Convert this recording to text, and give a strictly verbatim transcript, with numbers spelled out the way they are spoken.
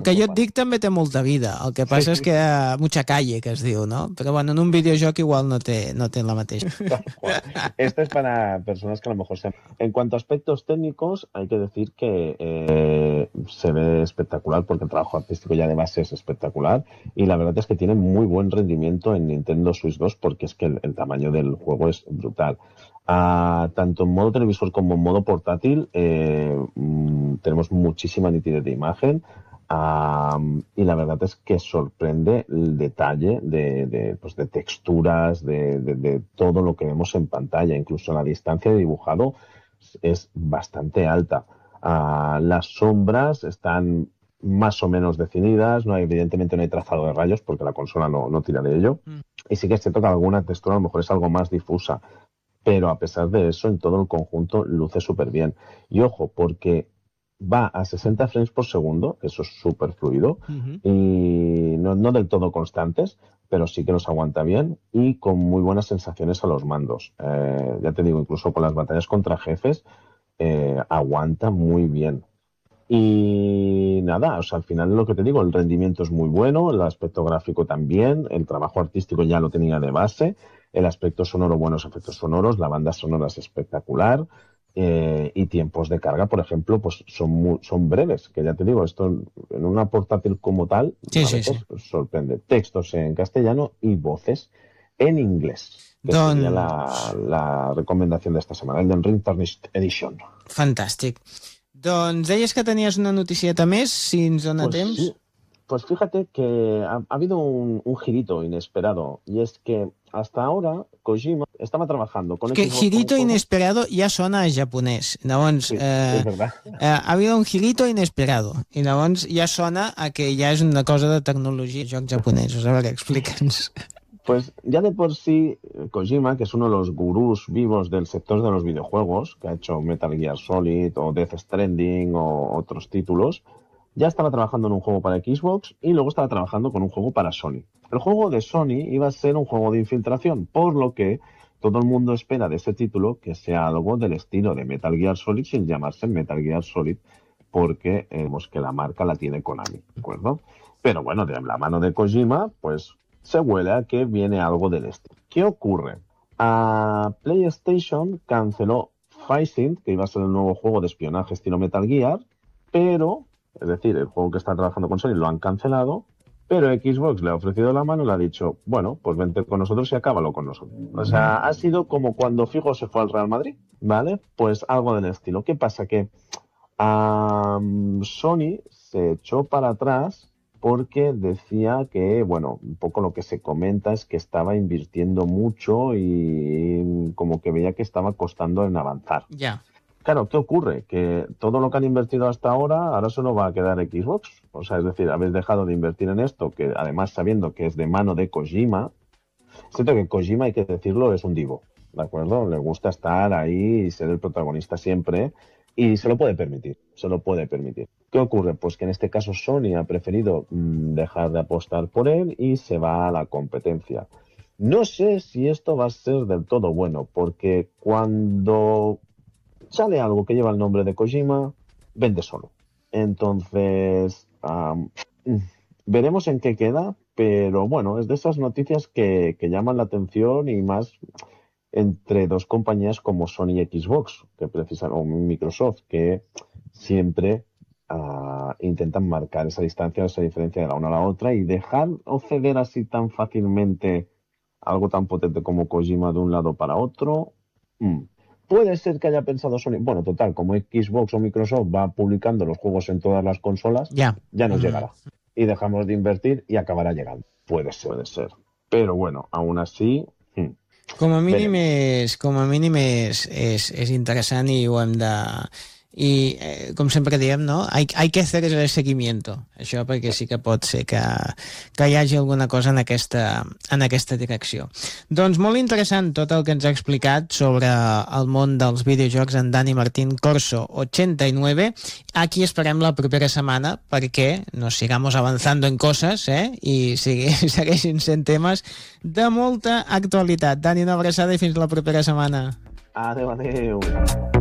que jo et dic també té molta vida. El que passa sí. és que mucha calle, que es diu, ¿no? Però bueno, en un videojoc igual no té, no té la mateixa. Esto es para personas que a lo mejor se... En cuanto a aspectos técnicos, hay que decir que eh, se ve espectacular porque el trabajo artístico ya de base es espectacular y la verdad es que tiene muy buen rendimiento en Nintendo Switch dos porque es que el, el tamaño del juego es brutal. Uh, tanto en modo televisor como en modo portátil eh, mmm, tenemos muchísima nitidez de imagen uh, y la verdad es que sorprende el detalle de, de, pues de texturas, de, de, de todo lo que vemos en pantalla, incluso la distancia de dibujado es bastante alta. Uh, las sombras están más o menos definidas, no hay, evidentemente no hay trazado de rayos porque la consola no, no tira de ello mm. y sí que se toca alguna textura, a lo mejor es algo más difusa. Pero a pesar de eso, en todo el conjunto luce súper bien. Y ojo, porque va a sesenta frames por segundo, eso es súper fluido, uh-huh. y no, no del todo constantes, pero sí que los aguanta bien y con muy buenas sensaciones a los mandos. Eh, ya te digo, incluso con las batallas contra jefes, eh, aguanta muy bien. Y nada, o sea, al final lo que te digo, el rendimiento es muy bueno, el aspecto gráfico también, el trabajo artístico ya lo tenía de base, el aspecto sonoro, buenos efectos sonoros, la banda sonora es espectacular eh, y tiempos de carga, por ejemplo, pues son muy, son breves, que ya te digo, esto en una portátil como tal, sí, a sí, veces sí. sorprende. Textos en castellano y voces en inglés, que Don... sería la, la recomendación de esta semana, el de Ring Tarnished Edition. Fantàstic. Doncs deies que tenies una noticieta més, si ens dona pues temps. Sí. Pues fíjate que ha, ha habido un, un girito inesperado, y es que hasta ahora Kojima estaba trabajando con... Es que Xbox girito con inesperado ya sona a japonès. Llavors, sí, eh, es verdad. Eh, ha habido un girito inesperado, i llavors ja sona a que ja és una cosa de tecnologia, jocs japonesos. A veure, explica'ns. Pues ya de por sí, Kojima, que es uno de los gurús vivos del sector de los videojuegos, que ha hecho Metal Gear Solid o Death Stranding o otros títulos, ya estaba trabajando en un juego para Xbox y luego estaba trabajando con un juego para Sony. El juego de Sony iba a ser un juego de infiltración, por lo que todo el mundo espera de ese título que sea algo del estilo de Metal Gear Solid sin llamarse Metal Gear Solid, porque vemos que la marca la tiene Konami, ¿de acuerdo? Pero bueno, de la mano de Kojima, pues se huele a que viene algo del estilo. ¿Qué ocurre? A PlayStation canceló Physint, que iba a ser el nuevo juego de espionaje estilo Metal Gear, pero, es decir, el juego que está trabajando con Sony lo han cancelado, pero Xbox le ha ofrecido la mano y le ha dicho, bueno, pues vente con nosotros y acábalo con nosotros. O sea, ha sido como cuando Figo se fue al Real Madrid, ¿vale? Pues algo del estilo. ¿Qué pasa? Que um, Sony se echó para atrás porque decía que, bueno, un poco lo que se comenta es que estaba invirtiendo mucho y como que veía que estaba costando en avanzar. Ya. Yeah. Claro, ¿qué ocurre? Que todo lo que han invertido hasta ahora, ahora solo va a quedar Xbox. O sea, es decir, habéis dejado de invertir en esto, que además sabiendo que es de mano de Kojima, siento que Kojima, hay que decirlo, es un divo, ¿de acuerdo? Le gusta estar ahí y ser el protagonista siempre y se lo puede permitir, se lo puede permitir. ¿Qué ocurre? Pues que en este caso Sony ha preferido mmm, dejar de apostar por él y se va a la competencia. No sé si esto va a ser del todo bueno, porque cuando sale algo que lleva el nombre de Kojima, vende solo. Entonces, um, veremos en qué queda, pero bueno, es de esas noticias que, que llaman la atención y más entre dos compañías como Sony y Xbox, que precisan, o Microsoft, que siempre uh, intentan marcar esa distancia, esa diferencia de la una a la otra y dejar o ceder así tan fácilmente algo tan potente como Kojima de un lado para otro. Mm. Puede ser que haya pensado Sony, bueno, total, como Xbox o Microsoft va publicando los juegos en todas las consolas, yeah. ya nos mm. llegará. Y dejamos de invertir y acabará llegando. Puede ser, puede ser. Pero bueno, aún así... Hmm. Com a mínim, és, com a mínim és, és, és interessant i ho hem de... I, eh, com sempre diem, no? Hay, hay que hacer el seguimiento. Això perquè sí que pot ser que, que hi hagi alguna cosa en aquesta, en aquesta direcció. Doncs molt interessant tot el que ens ha explicat sobre el món dels videojocs en Dani Martín Corso ochenta y nueve. Aquí esperem la propera setmana perquè nos sigamos avanzando en coses, eh? I sigui, segueixin sent temes de molta actualitat. Dani, una abraçada i fins la propera setmana. Adéu, adéu.